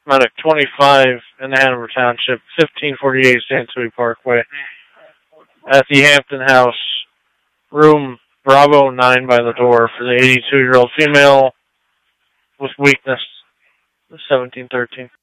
Medic 25 in Hanover Township, 1548 Sansui Parkway. At the Hampton House, room Bravo 9 by the door for the 82-year-old female with weakness, 1713.